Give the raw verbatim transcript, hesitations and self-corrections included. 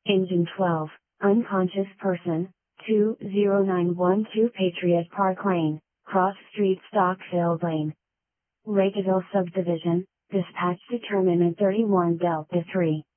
Engine twelve, unconscious person, two zero nine one two Patriot Park Lane, Cross Street Stockfield Lane. Lakeville Subdivision, dispatch determinant thirty-one Delta three.